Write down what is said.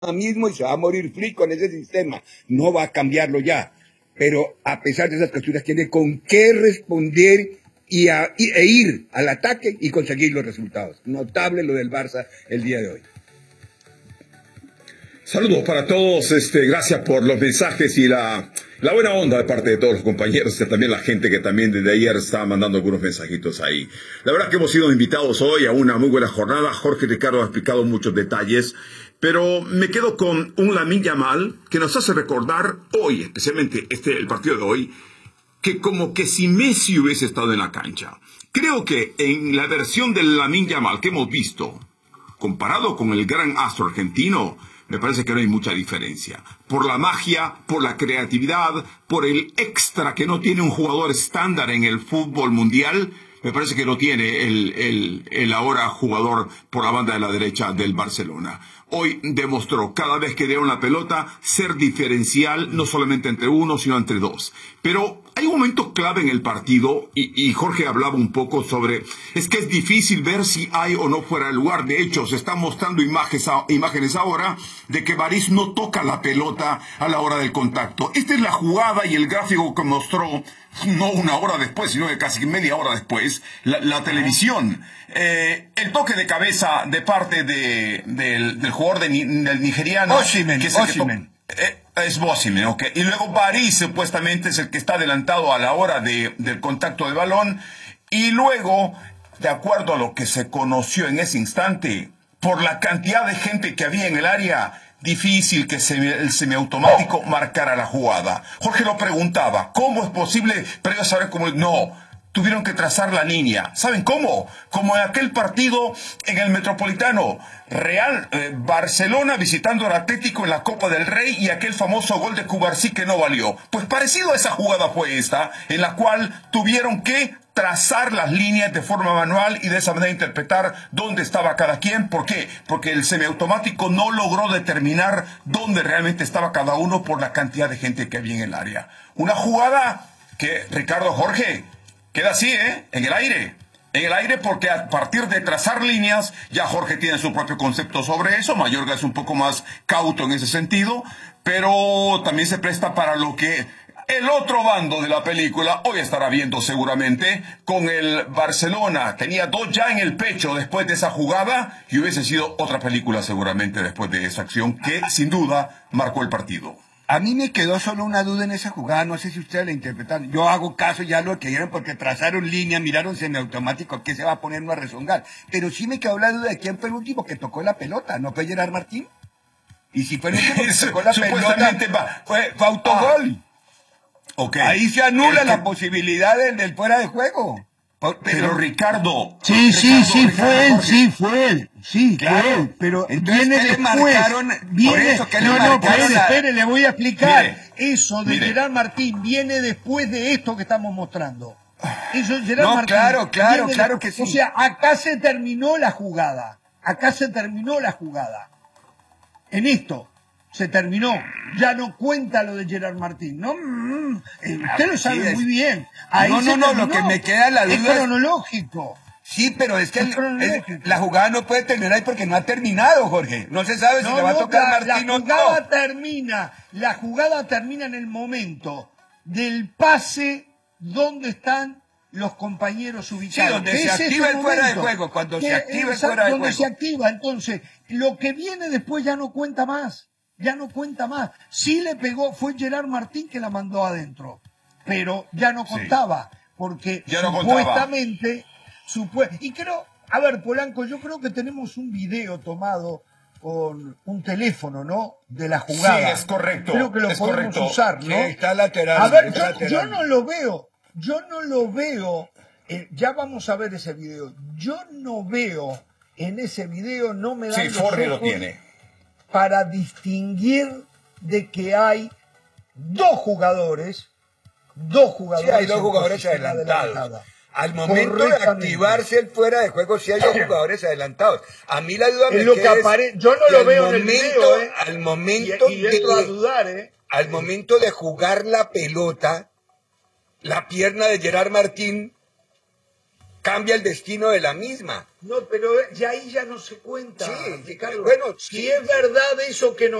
mismo y se va a morir Flick con ese sistema. No va a cambiarlo ya. Pero a pesar de esas capturas, tiene con qué responder e ir al ataque y conseguir los resultados. Notable lo del Barça el día de hoy. Saludos para todos, gracias por los mensajes y la buena onda de parte de todos los compañeros y también la gente que también desde ayer está mandando algunos mensajitos ahí. La verdad que hemos sido invitados hoy a una muy buena jornada. Jorge Ricardo ha explicado muchos detalles, pero me quedo con un Lamine Yamal que nos hace recordar hoy, especialmente el partido de hoy, que como que si Messi hubiese estado en la cancha. Creo que en la versión del Lamine Yamal que hemos visto, comparado con el gran astro argentino, me parece que no hay mucha diferencia. Por la magia, por la creatividad, por el extra que no tiene un jugador estándar en el fútbol mundial, me parece que no tiene el ahora jugador por la banda de la derecha del Barcelona. Hoy demostró, cada vez que dio una pelota, ser diferencial, no solamente entre uno, sino entre dos. Pero hay un momento clave en el partido, y Jorge hablaba un poco sobre, es que es difícil ver si hay o no fuera de lugar. De hecho, se están mostrando imágenes ahora de que Baris no toca la pelota a la hora del contacto. Esta es la jugada y el gráfico que mostró, no una hora después, sino que casi media hora después, la televisión. El toque de cabeza de parte del jugador del nigeriano. Osimhen. Es Osimhen, ok. Y luego Baris supuestamente es el que está adelantado a la hora del contacto del balón. Y luego, de acuerdo a lo que se conoció en ese instante, por la cantidad de gente que había en el área, difícil que el semiautomático marcara la jugada. Jorge lo preguntaba, ¿cómo es posible? Pero ellos saben cómo. No, tuvieron que trazar la línea. ¿Saben cómo? Como en aquel partido en el Metropolitano. Barcelona visitando al Atlético en la Copa del Rey y aquel famoso gol de Cubarsí que no valió. Pues parecido a esa jugada fue esta, en la cual tuvieron que trazar las líneas de forma manual y de esa manera interpretar dónde estaba cada quien. ¿Por qué? Porque el semiautomático no logró determinar dónde realmente estaba cada uno por la cantidad de gente que había en el área. Una jugada que, Ricardo, Jorge, queda así, en el aire. En el aire, porque a partir de trazar líneas, ya Jorge tiene su propio concepto sobre eso. Mayorga es un poco más cauto en ese sentido, pero también se presta para lo que el otro bando de la película hoy estará viendo seguramente, con el Barcelona. Tenía dos ya en el pecho después de esa jugada y hubiese sido otra película seguramente después de esa acción que sin duda marcó el partido. A mí me quedó solo una duda en esa jugada, no sé si ustedes la interpretaron. Yo hago caso ya lo que dieron porque trazaron línea, miraron semiautomático, ¿qué se va a poner uno a rezongar? Pero sí me quedó la duda de quién fue el último que tocó la pelota, ¿no fue Gerard Martín? Y si fue el último que tocó la pelota, fue autogol. Okay. Ahí se anula la posibilidad del fuera de juego. Pero Ricardo... fue él. Sí, claro. Fue él. Pero entonces, viene después. Espere, le voy a explicar. Mire, eso de Gerard Martín viene después de esto que estamos mostrando. Eso es Gerard Martín. Claro que sí. O sea, acá se terminó la jugada. En esto se terminó. Ya no cuenta lo de Gerard Martín, ¿no? Usted lo sabe muy bien. Ahí no, lo que me queda la duda es cronológico. Sí, pero es que la jugada no puede terminar ahí porque no ha terminado, Jorge. No se sabe si le va a tocar a Martín o no. La jugada termina en el momento del pase donde están los compañeros ubicados. Sí, donde se activa el fuera de juego. Cuando se activa el fuera de juego. Donde se activa, entonces, lo que viene después ya no cuenta más. Sí le pegó, fue Gerard Martín que la mandó adentro. Pero ya no contaba. Porque ya no supuestamente... Y creo, a ver, Polanco, yo creo que tenemos un video tomado con un teléfono, ¿no? De la jugada. Sí, es correcto. Creo que lo podemos usar, ¿no? Está lateral. A ver, yo no lo veo. Ya vamos a ver ese video. Yo no veo en ese video, no me dan los ojos lo tiene. Para distinguir de que hay dos jugadores. Sí, hay dos jugadores adelantados. Al momento de activarse el fuera de juego, sí hay dos jugadores adelantados. A mí la duda me queda yo no lo veo en el video, al momento a dudar, al momento de jugar la pelota, la pierna de Gerard Martín cambia el destino de la misma. No, pero ya ahí ya no se cuenta. Sí, Carlos. bueno, si es verdad eso que nos